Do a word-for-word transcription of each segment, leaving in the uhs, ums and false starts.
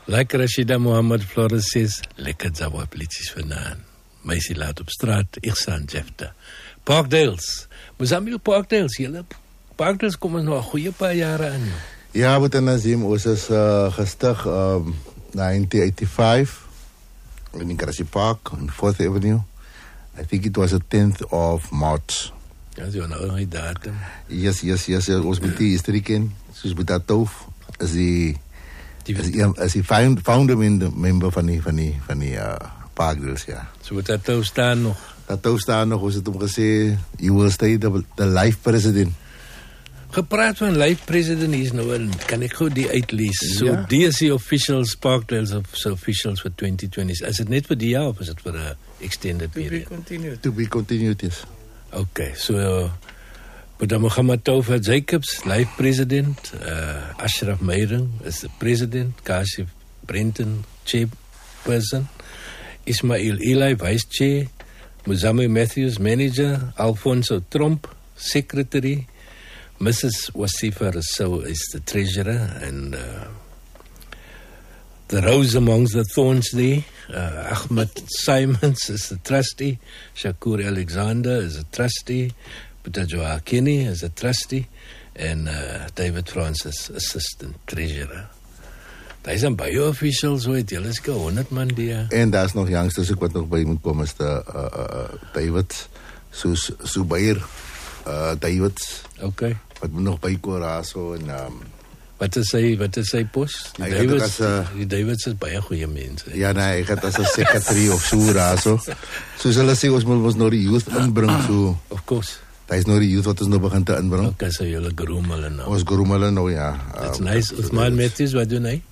Like Rashida Mohammed Flores says, lekker Zawa liedjies vanaand. Meisie laat op straat, ek staan Jefta. Parkdales, Mozambique Parkdales, julle Parkdales kom ons nog 'n goeie paar jare aan. Ja, Boetie Nazim, ons is uh, gestig um, nineteen eighty-five in Grassy Park on fourth Avenue. I think it was the tenth of March. Ja, so nou die datum. Yes, yes, yes, yes. Ons moet die history ken. Soos met dat tof is die is die, is die found, founder member van die van die van die uh, Parkdales, ja. So met dat tof staan nog. Dat tof staan nog, ons het hom gesê, you will stay the, the life president. Gepraat van life president is nou wel, kan ek goed die uitlees. So Ja. die is die officials, Parkdales of so officials for twenty twenty. Is dit net vir die jaar of is dit vir 'n extended To be period? continued. To be continued, yes. Okay, so Buddha Muhammad Taufa Jacobs, life president, uh, Ashraf Meiring is the president, Kashif Brenton, chairperson, Ismail Eli, vice chair, Muzame Matthews, manager, Alfonso Tromp, secretary, Missus Wasifa Rousseau is the treasurer, and uh, the rose amongst the thorns there, uh, Ahmed Simons is the trustee, Shakur Alexander is a trustee, Peter Joaquini is a trustee, and uh, David Francis, assistant treasurer. Daar zijn baie officials, hoe het julle seker honderd man die. En daar's nog youngsters ook wat nog by moet kom is de uh, uh, David, soos Zubair, uh, David, Okay. wat moet nog bykom Raso en um, Wat is sy wat is sy pos? Die Hy het ook Davids, as, uh, die Davids is baie goeie mense. ja nee, ek het as 'n secretary of so Raso. Soos hulle sê ons moet ons nou die youth inbring so. Of course. Daar is nou die youth wat ons nou begin te inbring. Okay, so julle groom hulle nou. Ons groom hulle nou ja. That's Um, nice. Uthman Matthews, wat doen hy?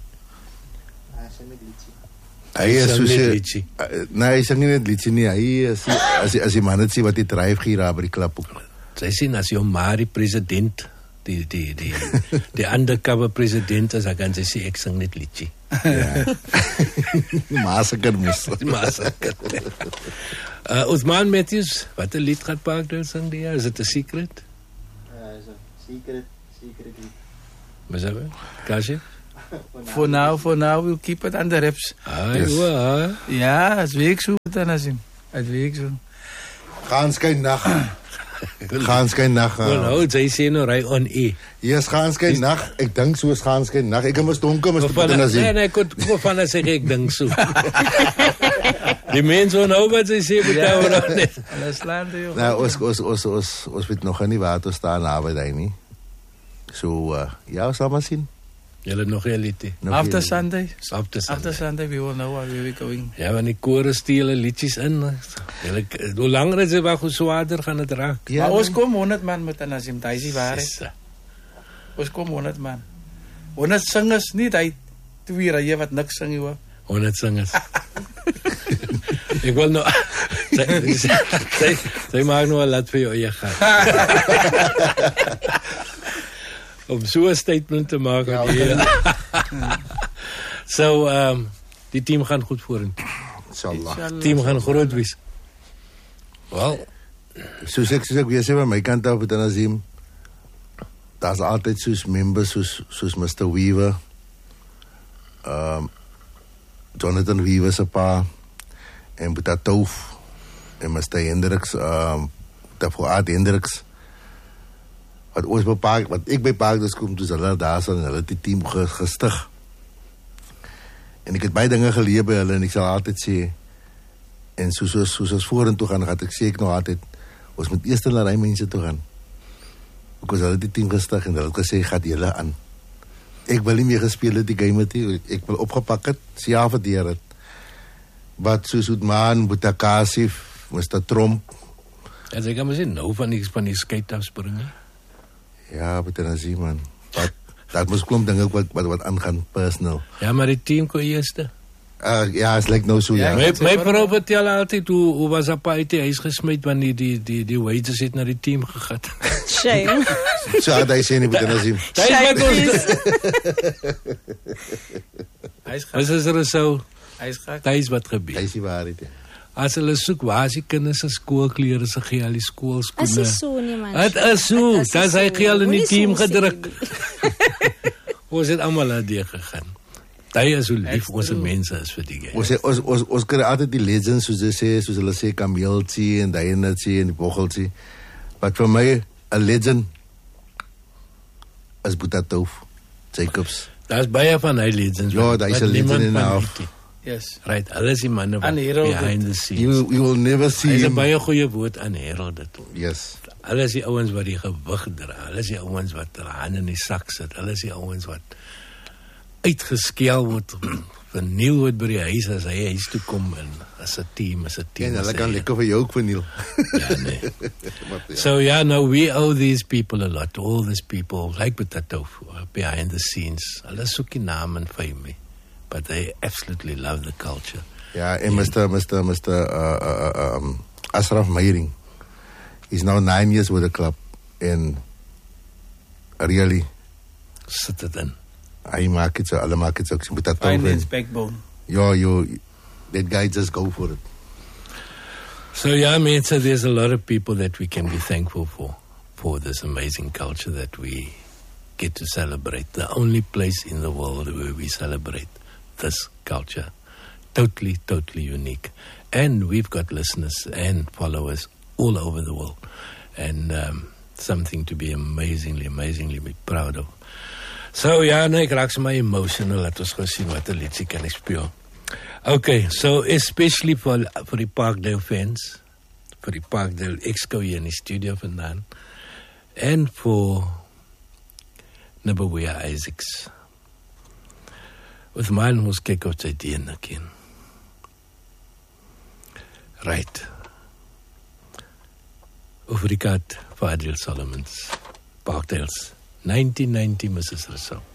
Hy is Sing soos net hy- liedjie. uh, nee, hy sing nie net liedjie nie. Hy is as die- as die man het sê wat die dryf gee daar by die klap ook. Sy sien as jou maar die president, die die die die undercover president is, dan kan sy sê ek sing net liedjie. Massacre moes. Massacre. uh, Uthman Matthews, wat 'n lied gaan Parkdale sing die jaar? Is dit 'n secret? Uh, is a secret, secret. Maar sê, Kasie? For now, for now, we'll keep it under wraps. Ah, Yes. ja. Ja, het werkt zo, Nazim. Het werkt zo. Gaan skyn nag. Gaan skyn nag. Wel nou, sy sê nou ry on e. Yes, gaan skyn nag. Ek dink soos gaan skyn nag. Ek moet donker mis Van begin as nee jy. nee, kom kom van as ek ek dink so. Die mense nou wat sy sê betou nou net. Hulle slaan toe, joh. Nou ons ons ons ons ons weet nog nie waar toe staan naby daai nie. So uh, ja, ons sal maar sien. Julle nog geen liedjie. Nog After nie. Sunday. After Sunday. After Sunday, we will know where we're going. Ja, want die kore steel liedjies in. Julle hoe langer as jy wag, hoe swaarder gaan dit raak. Ja, Maar ons nee. kom honderd man met Nazim. Dat is die waarheid. Sisse. Ons kom honderd man. honderd singers, niet hy twee rye wat niks sing, joh. honderd singers. Ek wil nou sy sy, sy, sy maak nou 'n laat vir jou eie gaan. Om so 'n statement te maak. Ja, so um die team gaan goed vorentoe. Inshallah. Team gaan groot wees. Wel, Soos ek soos ek weer sê van my kant af met Nazim. Daar's altyd soos members soos soos mister Weaver. Um Jonathan Weaver se pa en Boeta Toof en mister Hendricks, um daarvoor Art Hendricks. Wat ons bepaal, wat ek by Parkdales kom toe hulle daar sal en hulle het die team ge- gestig. En ek het baie dinge geleer by hulle en ek sal altyd sê en soos soos soos ons vorentoe gaan, gaan ek sê ek nog altyd ons moet eers na daai mense toe gaan. Ek was hulle het die team gestig en hulle het gesê gaan julle aan. Ek wil nie meer gespeel het die game met nie. Ek wil opgepak het, siya verdeer het. Wat soos Uthman, Boeta Kasif, mister Tromp. as ek kan maar sê nou van die van die skate afspringe. Ja, Boeta Nazim man. Wat dat moes klomp dinge wat wat wat aangaan personal. Ja, maar die team kon eerste. Uh, ja, is like nou so ja. Ja, My ek- my vrou vertel altyd hoe hoe was op uit hy is gesmyd want die die die die wages het na die team gegaan. Shame. So had hy sê nie Boeta Nazim. Dit wat ons Hy is As is er so, Hy is gek. dit is wat Hy gebeur. sê waarheid. Ja. As hulle soek waar is die kinders se skoolklere se gee al die Is skoolskoene. nie so nie, man. Dit is so, Dit is dis hy so. geel in die Moenie team so sê gedruk. nie. Hoe is dit almal uit die gegaan? Hy is hoe lief That's ons true. mense is vir die game. Ons sê ons ons ons kry altyd die legends soos hulle sê, soos hulle sê kameeltjie en duinetjie en die boggeltjie. But vir my 'n legend is Boeta Tauf, Jacobs. Daar's baie van hy legends. Ja, wat- daar is wat een legend niemand in van half. weet nie. Yes. Right, hulle is die manne wat Unheralded. behind the scenes. You you will never see Hy is 'n him. baie goeie woord aan heralded. Yes. Hulle is die ouens wat die gewig dra. Hulle is die ouens wat hulle hande in die sak sit. Hulle is die ouens wat uitgeskel word, verniel word by die huis as hy huis toe kom en as 'n team, as 'n team. En as hulle a- kan lekker vir jou ook verniel. Ja, nee. Maar ja. So yeah, no, we owe these people a lot. All these people, like Boeta Tauf, behind the scenes. Hulle soek die naam en fame, but they absolutely love the culture. Ja, en Mister Mister Mister Uh, uh, uh, um, Ashraf Meiring. He's now nine years with the club. And really, Sit dit in. hy maak het so, hulle maak het so, ek moet dat Finance backbone. Ja, you, that guy just go for it. So yeah, mense, there's a lot of people that we can be thankful for, for this amazing culture that we get to celebrate. The only place in the world where we celebrate this culture. Totally, totally unique. And we've got listeners and followers all over the world. And um, something to be amazingly, amazingly be proud of. So ja, nee, ek raak so my emotional, laat ons gou sien wat 'n liedjie kan ek speel. Okay, so especially for for die Parkdale fans, vir die Parkdale Exco hier in die studio vandaan, en vir Nabawiya Isaacs. With mine was kyk of sy dien again. Right. Oor die kat vir Adriel Solomons, Parkdale's nineteen ninety Missus Rousseau.